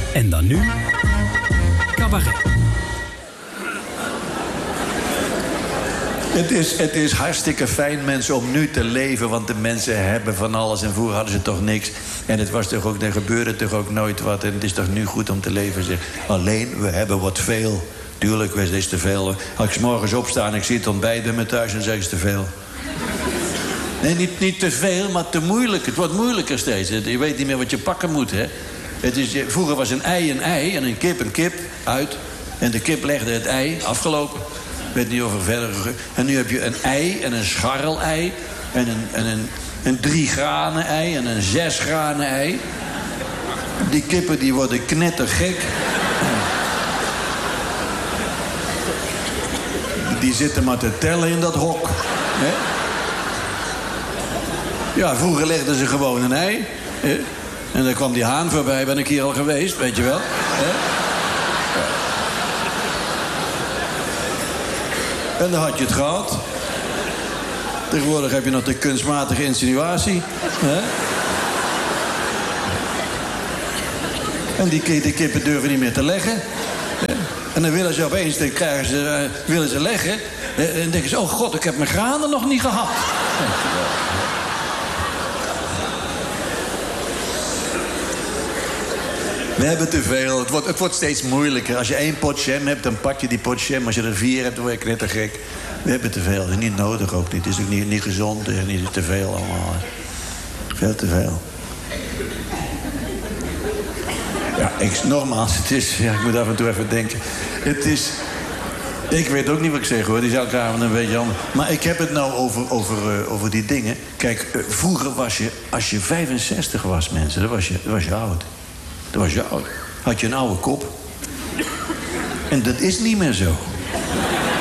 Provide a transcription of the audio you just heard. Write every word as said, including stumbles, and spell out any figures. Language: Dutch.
En dan nu... Cabaret. Het is, het is hartstikke fijn, mensen, om nu te leven. Want de mensen hebben van alles. En vroeger hadden ze toch niks. En het was toch ook, er gebeurde toch ook nooit wat. En het is toch nu goed om te leven, zeg. Alleen, we hebben wat veel. Tuurlijk, het is te veel. Als ik 's morgens opsta en ik zie het ontbijt bij me thuis... dan zeg ik, het is te veel. Nee, niet, niet te veel, maar te moeilijk. Het wordt moeilijker steeds. Je weet niet meer wat je pakken moet, hè. Het is, vroeger was een ei een ei en een kip een kip. Uit. En de kip legde het ei. Afgelopen. Ik weet niet of er verder... En nu heb je een ei en een scharrel-ei... en een, en een, een drie-granen-ei en een zes-granen-ei. Die kippen die worden knettergek. Die zitten maar te tellen in dat hok. Hè? Ja, vroeger legden ze gewoon een ei. Hè? En dan kwam die haan voorbij, ben ik hier al geweest, weet je wel. Hè? En dan had je het gehad. Tegenwoordig heb je nog de kunstmatige insinuatie. Hè? En die, die kippen durven niet meer te leggen. En dan willen ze opeens, dan krijgen ze, uh, willen ze leggen. En dan denken ze, oh god, ik heb mijn granen nog niet gehad. We hebben te veel. Het wordt, het wordt steeds moeilijker. Als je één pot jam hebt, dan pak je die pot jam. Als je er vier hebt, dan word je knettergek. We hebben te veel. Dat is niet nodig ook niet. Het is ook niet, niet gezond. Het is niet te veel allemaal. Veel te veel. Ja, ik, nogmaals, het is... Ja, ik moet af en toe even denken. Het is... Ik weet ook niet wat ik zeg, hoor. Die is elke avond een beetje anders. Maar ik heb het nou over, over, uh, over die dingen. Kijk, uh, vroeger was je... Als je vijfenzestig was, mensen, dan was je, dan was je oud. Dat was je oud. Had je een oude kop. En dat is niet meer zo.